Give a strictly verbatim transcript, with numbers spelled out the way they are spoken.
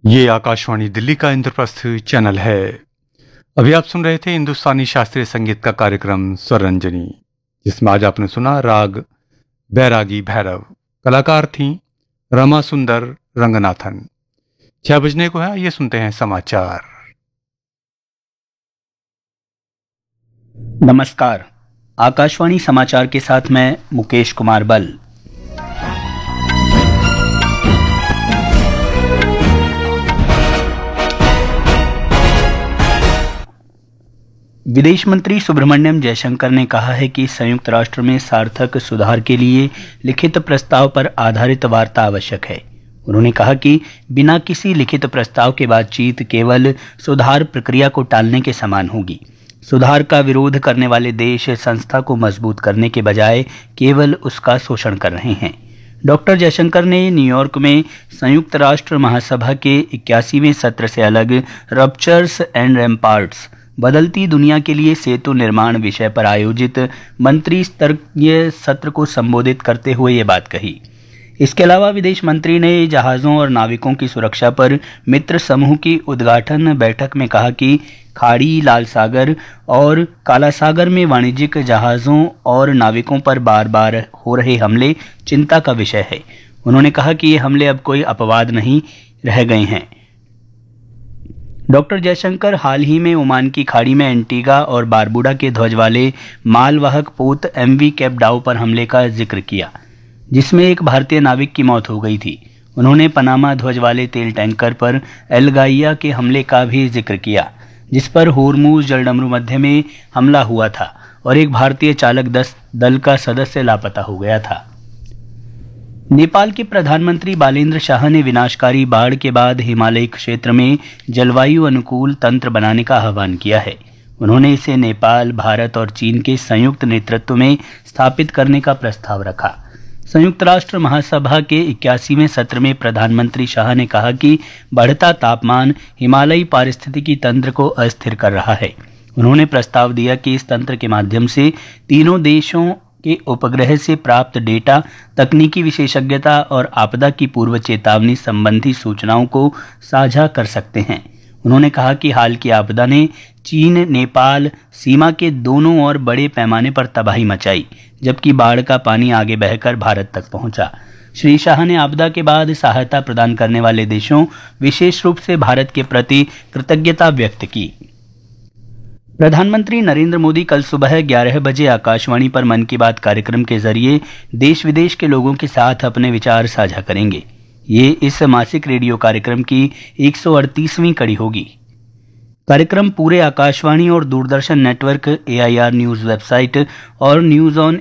ये आकाशवाणी दिल्ली का इंद्रप्रस्थ चैनल है। अभी आप सुन रहे थे हिंदुस्तानी शास्त्रीय संगीत का कार्यक्रम स्वरंजनी, जिसमें आज आपने सुना राग बैरागी भैरव। कलाकार थीं रमा सुंदर रंगनाथन। छह बजने को है, ये सुनते हैं समाचार। नमस्कार, आकाशवाणी समाचार के साथ मैं मुकेश कुमार बल। विदेश मंत्री सुब्रमण्यम जयशंकर ने कहा है कि संयुक्त राष्ट्र में सार्थक सुधार के लिए लिखित प्रस्ताव पर आधारित वार्ता आवश्यक है। उन्होंने कहा कि बिना किसी लिखित प्रस्ताव के बातचीत केवल सुधार प्रक्रिया को टालने के समान होगी। सुधार का विरोध करने वाले देश संस्था को मजबूत करने के बजाय केवल उसका शोषण कर रहे हैं। डॉक्टर जयशंकर ने न्यूयॉर्क में संयुक्त राष्ट्र महासभा के इक्यासीवें सत्र से अलग रप्चर्स एंड रैम्पार्ट्स बदलती दुनिया के लिए सेतु निर्माण विषय पर आयोजित मंत्री स्तरीय सत्र को संबोधित करते हुए ये बात कही। इसके अलावा विदेश मंत्री ने जहाज़ों और नाविकों की सुरक्षा पर मित्र समूह की उद्घाटन बैठक में कहा कि खाड़ी, लाल सागर और काला सागर में वाणिज्यिक जहाज़ों और नाविकों पर बार बार हो रहे हमले चिंता का विषय है। उन्होंने कहा कि ये हमले अब कोई अपवाद नहीं रह गए हैं। डॉक्टर जयशंकर हाल ही में ओमान की खाड़ी में एंटीगा और बारबुडा के ध्वज वाले मालवाहक पोत एमवी कैप डाउ पर हमले का जिक्र किया, जिसमें एक भारतीय नाविक की मौत हो गई थी। उन्होंने पनामा ध्वज वाले तेल टैंकर पर एल गाइया के हमले का भी जिक्र किया, जिस पर होर्मुज जलडमरू मध्य में हमला हुआ था और एक भारतीय चालक दल का सदस्य लापता हो गया था। नेपाल के प्रधानमंत्री बालेंद्र शाह ने विनाशकारी बाढ़ के बाद हिमालयी क्षेत्र में जलवायु अनुकूल तंत्र बनाने का आह्वान किया है। उन्होंने इसे नेपाल, भारत और चीन के संयुक्त नेतृत्व में स्थापित करने का प्रस्ताव रखा। संयुक्त राष्ट्र महासभा के इक्यासीवें सत्र में प्रधानमंत्री शाह ने कहा कि बढ़ता तापमान हिमालयी पारिस्थितिकी तंत्र को अस्थिर कर रहा है। उन्होंने प्रस्ताव दिया कि इस तंत्र के माध्यम से तीनों देशों के उपग्रह से प्राप्त डेटा, तकनीकी विशेषज्ञता और आपदा की पूर्व चेतावनी संबंधी सूचनाओं को साझा कर सकते हैं। उन्होंने कहा कि हाल की आपदा ने चीन नेपाल सीमा के दोनों ओर बड़े पैमाने पर तबाही मचाई, जबकि बाढ़ का पानी आगे बहकर भारत तक पहुंचा। श्री शाह ने आपदा के बाद सहायता प्रदान करने वाले देशों, विशेष रूप से भारत के प्रति कृतज्ञता व्यक्त की। प्रधानमंत्री नरेंद्र मोदी कल सुबह ग्यारह बजे आकाशवाणी पर मन की बात कार्यक्रम के जरिए देश विदेश के लोगों के साथ अपने विचार साझा करेंगे। ये इस मासिक रेडियो कार्यक्रम की एक सौ अड़तीसवीं कड़ी होगी। कार्यक्रम पूरे आकाशवाणी और Doordarshan network, A I R news website और न्यूज ऑन